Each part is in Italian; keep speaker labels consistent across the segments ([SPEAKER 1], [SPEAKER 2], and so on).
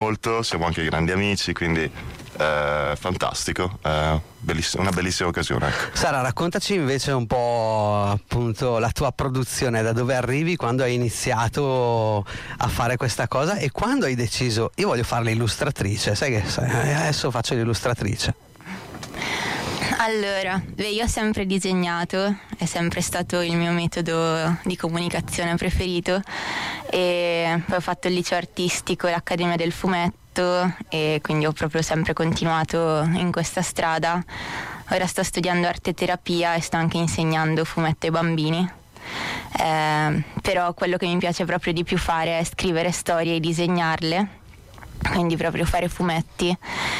[SPEAKER 1] molto, siamo anche grandi amici, quindi fantastico, una bellissima occasione, ecco.
[SPEAKER 2] Sara, raccontaci invece un po' appunto la tua produzione, da dove arrivi, quando hai iniziato a fare questa cosa e quando hai deciso io voglio fare l'illustratrice, sai che adesso faccio l'illustratrice.
[SPEAKER 3] Allora, io ho sempre disegnato, è sempre stato il mio metodo di comunicazione preferito, e poi ho fatto il liceo artistico e l'Accademia del Fumetto, e quindi ho proprio sempre continuato in questa strada. Ora sto studiando arte terapia e sto anche insegnando fumetto ai bambini. Però quello che mi piace proprio di più fare è scrivere storie e disegnarle, quindi proprio fare fumetti,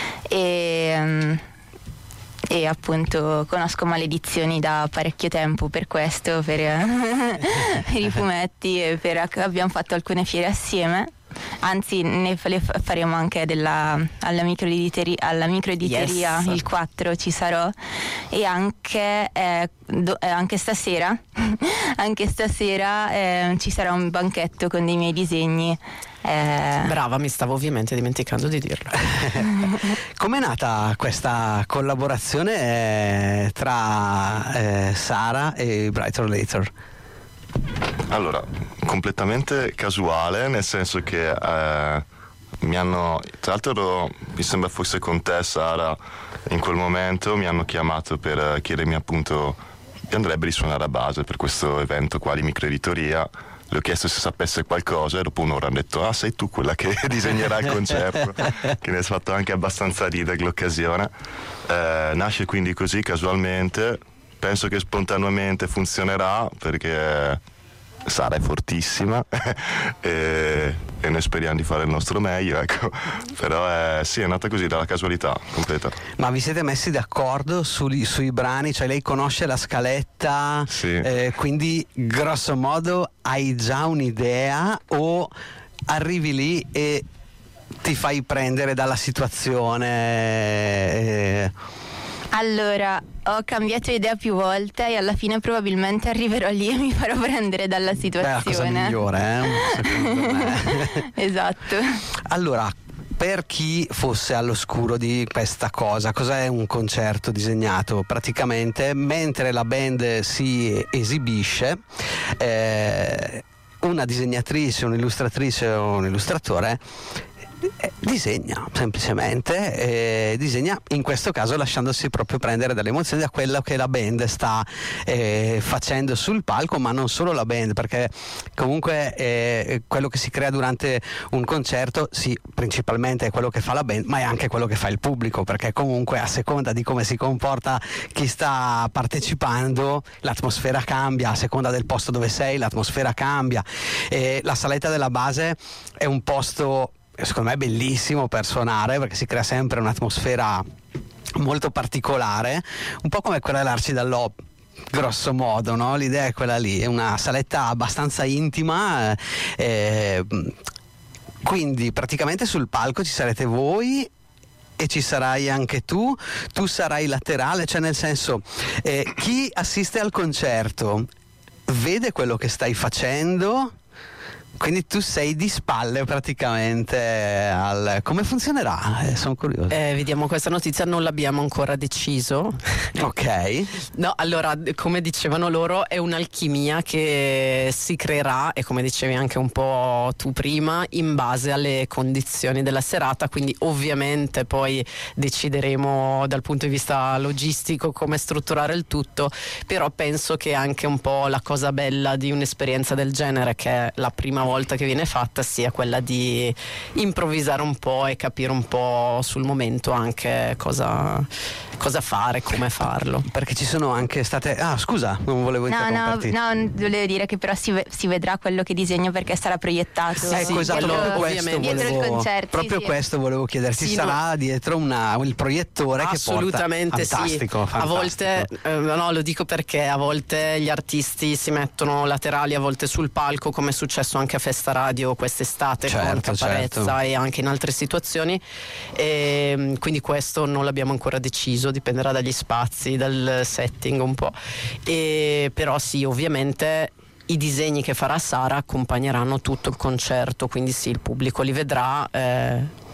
[SPEAKER 3] e appunto conosco Maledizioni da parecchio tempo per questo, per i fumetti, e abbiamo fatto alcune fiere assieme, anzi ne faremo anche alla microediteria,
[SPEAKER 4] Yes.
[SPEAKER 3] il 4 ci sarò, e anche stasera ci sarà un banchetto con dei miei disegni.
[SPEAKER 4] Brava, mi stavo ovviamente dimenticando di dirlo.
[SPEAKER 2] Com'è nata questa collaborazione tra Sara e Brighter Later?
[SPEAKER 1] Allora, completamente casuale, nel senso che mi hanno, tra l'altro mi sembra fosse con te, Sara, in quel momento mi hanno chiamato per chiedermi appunto che andrebbe di suonare a base per questo evento qua di microeditoria. Le ho chiesto se sapesse qualcosa e dopo un'ora hanno detto sei tu quella che disegnerà il concerto, che mi ha fatto anche abbastanza ridere l'occasione. Nasce quindi così casualmente, penso che spontaneamente funzionerà perché Sara è fortissima e noi speriamo di fare il nostro meglio, ecco. Però sì, è nata così dalla casualità completa.
[SPEAKER 2] Ma vi siete messi d'accordo sui brani? Cioè lei conosce la scaletta,
[SPEAKER 1] sì.
[SPEAKER 2] Quindi grosso modo hai già un'idea o arrivi lì e ti fai prendere dalla situazione?
[SPEAKER 3] Allora, ho cambiato idea più volte e alla fine probabilmente arriverò lì e mi farò prendere dalla situazione.
[SPEAKER 2] Beh, la cosa migliore, secondo me.
[SPEAKER 3] Esatto.
[SPEAKER 2] Allora, per chi fosse all'oscuro di questa cosa, cos'è un concerto disegnato? Praticamente, mentre la band si esibisce, una disegnatrice, un'illustratrice o un illustratore disegna semplicemente, disegna in questo caso lasciandosi proprio prendere dalle emozioni, da quello che la band sta facendo sul palco, ma non solo la band, perché comunque quello che si crea durante un concerto sì, principalmente è quello che fa la band, ma è anche quello che fa il pubblico, perché comunque a seconda di come si comporta chi sta partecipando l'atmosfera cambia, a seconda del posto dove sei l'atmosfera cambia, la saletta della base è un posto secondo me bellissimo per suonare, perché si crea sempre un'atmosfera molto particolare, un po' come quella dell'Arci Dallò, grosso modo, no? L'idea è quella lì, è una saletta abbastanza intima, quindi praticamente sul palco ci sarete voi e ci sarai anche tu sarai laterale, cioè nel senso chi assiste al concerto vede quello che stai facendo. Quindi tu sei di spalle praticamente come funzionerà? Sono curioso.
[SPEAKER 4] Vediamo, questa notizia non l'abbiamo ancora deciso.
[SPEAKER 2] Ok.
[SPEAKER 4] No, allora, come dicevano loro, è un'alchimia che si creerà, e come dicevi anche un po' tu prima, in base alle condizioni della serata, quindi ovviamente poi decideremo dal punto di vista logistico come strutturare il tutto, però penso che anche un po' la cosa bella di un'esperienza del genere, che è la prima volta che viene fatta, sia quella di improvvisare un po' e capire un po' sul momento anche cosa fare, come farlo.
[SPEAKER 2] Perché ci sono anche state... scusa, non volevo interromperti.
[SPEAKER 3] No, volevo dire che però si vedrà quello che disegno perché sarà proiettato.
[SPEAKER 2] Ecco, esatto, proprio questo volevo chiederti. Ci sarà dietro il proiettore che porta...
[SPEAKER 4] Assolutamente sì.
[SPEAKER 2] Fantastico.
[SPEAKER 4] A volte, lo dico perché a volte gli artisti si mettono laterali, a volte sul palco, come è successo anche a Festa Radio quest'estate, con Caparezza e anche in altre situazioni, e quindi questo non l'abbiamo ancora deciso, dipenderà dagli spazi, dal setting un po', però sì, ovviamente i disegni che farà Sara accompagneranno tutto il concerto, quindi sì, il pubblico li vedrà,